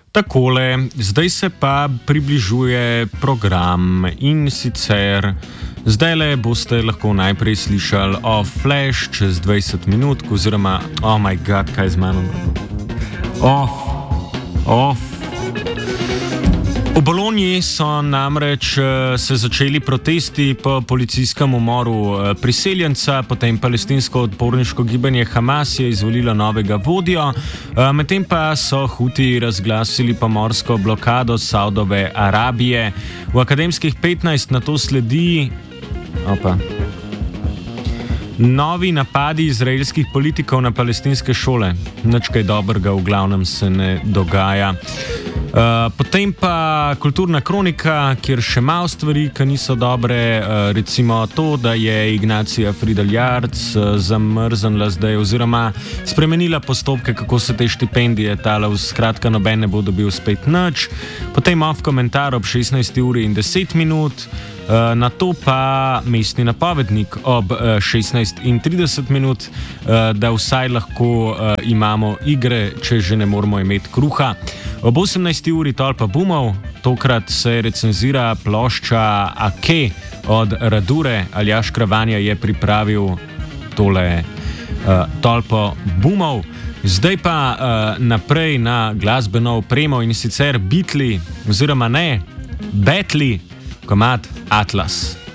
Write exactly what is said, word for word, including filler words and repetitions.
Takole, zdaj se pa približuje program in sicer zdajle boste lahko najprej slišali o Flash čez dvajset minut, oziroma, oh my god, kaj z mano? Off, off. V Bologni so namreč se začeli protesti po policijskem umoru priseljenca, potem palestinsko odporniško gibanje Hamas je izvolilo novega vodjo, medtem pa so Huti razglasili pomorsko blokado Saudove Arabije. V Akademskih petnajst na to sledi opa, novi napadi izraelskih politikov na palestinske šole. Nič kaj dobrega v glavnem se ne dogaja. Uh, potem pa kulturna kronika, kjer še malo stvari, ki niso dobre, uh, recimo to, da je Ignacija Fridl Jarc uh, zamrznila zdaj oziroma spremenila postopke, kako se te štipendije tale, skratka noben ne bo dobil spet nič. Potem off komentar ob šestnajsti uri in deset minut, uh, na to pa mestni napovednik ob uh, šestnajst in trideset minut, uh, da vsaj lahko uh, imamo igre, če že ne moramo imeti kruha. Ob osemnajsti uri Tolpa bumov, tokrat se recenzira plošča Ake od Radure. Aljaž Kravanja je pripravil tole uh, Tolpo bumov. Zdaj pa uh, naprej na glasbeno opremo in sicer Beatli, oziroma ne, Betli, komad Atlas.